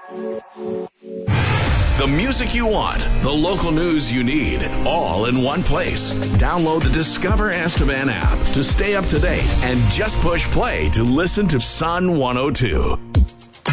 The music you want, the local news you need, all in one place. Download the Discover Estevan app to stay up to date and just push play to listen to Sun 102.